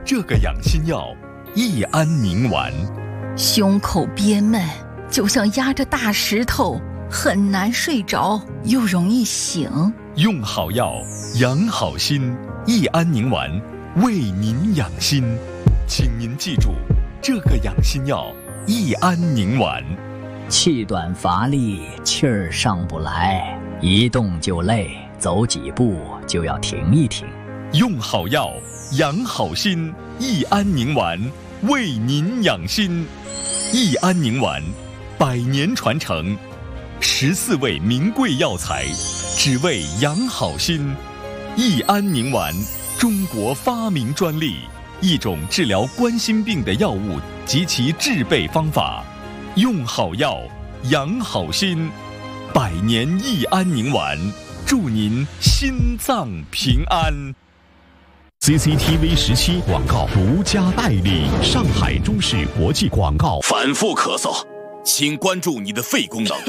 这个养心药益安宁丸。 胸口憋闷，就像压着大石头，很难睡着，又容易醒。 用好药，养好心，益安宁丸为您养心。请您记住，这个养心药益安宁丸。 气短乏力，气儿上不来，一动就累，走几步就要停一停。 用好药，养好心，益安宁丸为您养心。益安宁丸100年传承，14味名贵药材，只为养好心。益安宁丸，中国发明专利，一种治疗冠心病的药物及其制备方法。用好药，养好心，100年益安宁丸，祝您心脏平安。 CCTV 17广告独家代理，上海中视国际广告。 反复咳嗽，请关注你的肺功能。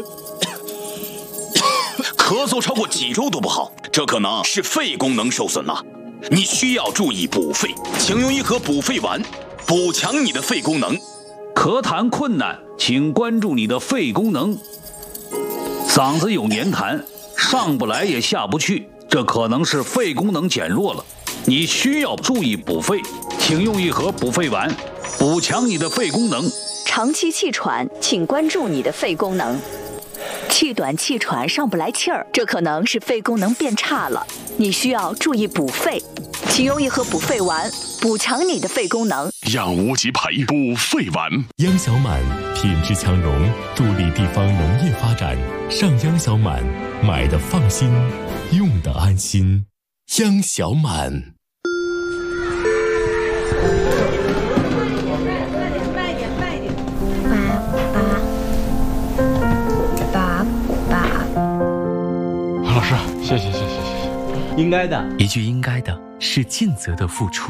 咳嗽超过几周都不好，这可能是肺功能受损了。你需要注意补肺，请用一盒补肺丸，补强你的肺功能。 咳痰困难，请关注你的肺功能。嗓子有黏痰，上不来也下不去，这可能是肺功能减弱了。你需要注意补肺，请用一盒补肺丸，补强你的肺功能。 长期气喘，请关注你的肺功能。气短气喘上不来气儿，这可能是肺功能变差了，你需要注意补肺，请用一盒补肺丸，补强你的肺功能。 养无极培补肺丸， 央小满品质强融，助力地方农业发展。上央小满，买的放心，用的安心。央小满。 老师，谢谢。 应该的， 一句应该的是尽责的付出。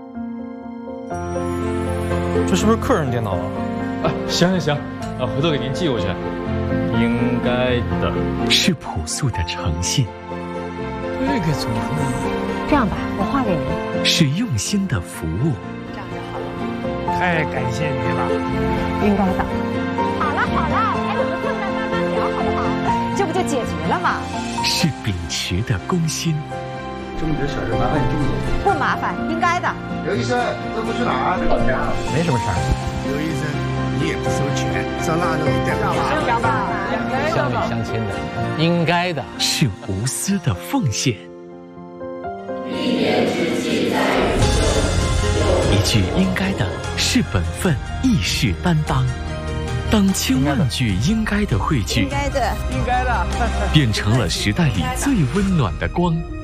这是不是客人电脑啊？行，回头给您寄过去。应该的是朴素的诚信。 这个怎么呢？ 这样吧，我画给您。 是用心的服务。 这样就好了。 太感谢您了。 应该的。好了，还有个困难慢慢聊，好不好？这不就解决了吗？ 是秉持的公心。 这么点小事麻烦你注意。 不麻烦，应该的。 刘医生，这不去哪儿？ 没什么事儿。 刘医生，你也不收钱，上那里带回去。 乡里乡亲的，应该的。 是无私的奉献。一句应该的是本分，义士担当。当千万句应该的汇聚， 应该的， 变成了时代里最温暖的光。